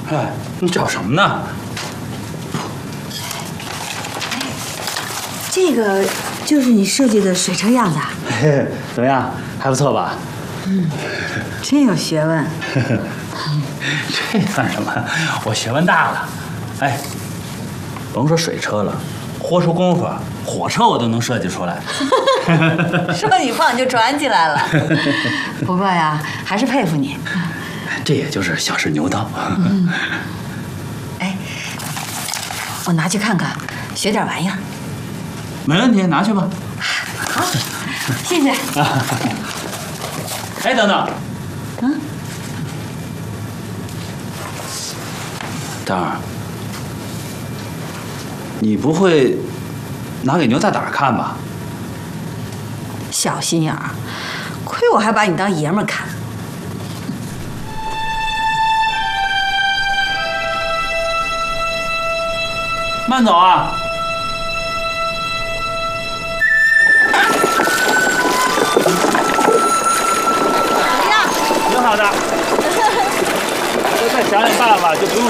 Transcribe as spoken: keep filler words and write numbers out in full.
哎，你找什么呢？ 这个就是你设计的水车样子啊？ 嘿嘿，怎么样？还不错吧？ 嗯，真有学问。 这算什么？我学问大了。哎，甭说水车了，豁出功夫，火车我都能设计出来。 说你胖就转起来了。不过呀，还是佩服你。 这也就是小试牛刀。 嗯。哎，我拿去看看，学点玩意儿。 没问题，拿去吧。 好，谢谢。 哎，等等。 嗯。 当儿，你不会拿给牛大胆看吧？ 小心眼儿，亏我还把你当爷们儿看。 慢走啊！ 怎么样？ 挺好的。再想想办法，就不用